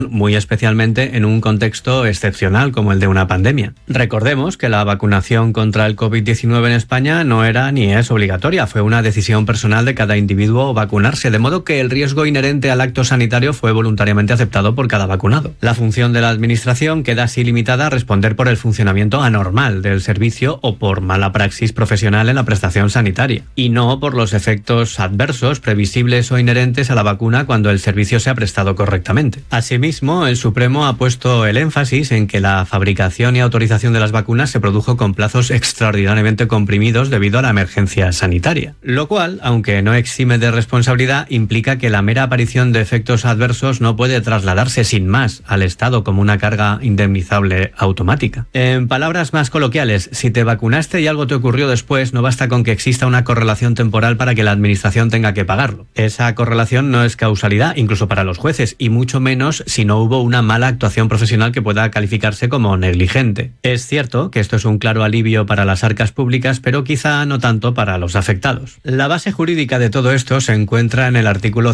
muy especialmente en un contexto excepcional como el de una pandemia. Recordemos que la vacunación contra el COVID-19 en España no era ni es obligatoria, fue una decisión personal de cada individuo vacunarse, de modo que el riesgo inherente al acto sanitario fue voluntariamente aceptado por cada vacunado. La función de la Administración queda así limitada a responder por el funcionamiento anormal del servicio o por mala praxis profesional en la prestación sanitaria, y no por los efectos adversos, previsibles o inherentes a la vacuna cuando el servicio se ha prestado correctamente. Asimismo, el Supremo ha puesto el énfasis en que la fabricación y autorización de las vacunas se produjo con plazos extraordinariamente comprimidos debido a la emergencia sanitaria, lo cual, aunque no exime de responsabilidad, implica que la mera aparición de efectos adversos no puede trasladarse sin más al Estado como una carga indemnizable automática. En palabras más coloquiales, si te vacunaste y algo te ocurrió después, no basta con que exista una correlación temporal para que la Administración tenga que pagarlo. Esa correlación no es causalidad, incluso para los jueces, y mucho menos si no hubo una mala actuación profesional que pueda calificarse como negligente. Es cierto que esto es un claro alivio para las arcas públicas, pero quizá no tanto para los afectados. La base jurídica de todo esto se encuentra en el artículo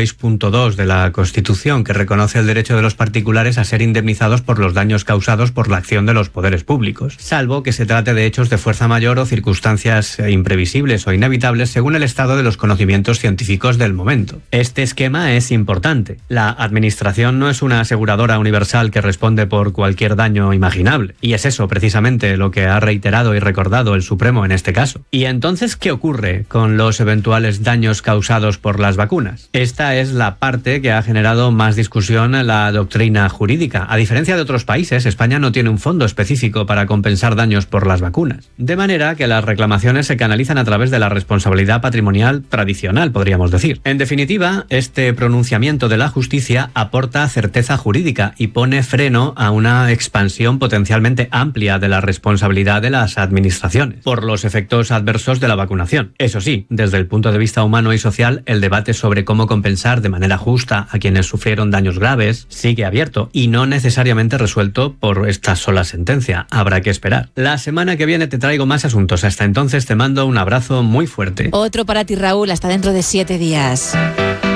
106.2 de la Constitución, que reconoce el derecho de los particulares a ser indemnizados por los daños causados por la acción de los poderes públicos, salvo que se trate de hechos de fuerza mayor o circunstancias imprevisibles o inevitables según el estado de los conocimientos científicos del momento. Este esquema es importante. La Administración no es una aseguradora universal que responde por cualquier daño imaginable, y es eso precisamente lo que ha reiterado y recordado el Supremo en este caso. ¿Y entonces qué ocurre con los eventuales daños causados por las vacunas? Esta es la parte que ha generado más discusión en la doctrina jurídica. A diferencia de otros países, España no tiene un fondo específico para compensar daños por las vacunas, de manera que las reclamaciones se canalizan a través de la responsabilidad patrimonial tradicional, podríamos decir. En definitiva, este pronunciamiento de la justicia aporta certeza jurídica y pone freno a una expansión potencialmente amplia de la responsabilidad de las administraciones por los efectos adversos de la vacunación. Eso sí, desde el punto de vista humano y social, el debate sobre cómo compensar de manera justa a quienes sufrieron daños graves sigue abierto y no necesariamente resuelto por esta sola sentencia. Habrá que esperar. La semana que viene te traigo más asuntos. Hasta entonces te mando un abrazo muy fuerte. Otro para ti, Raúl, hasta dentro de 7 días.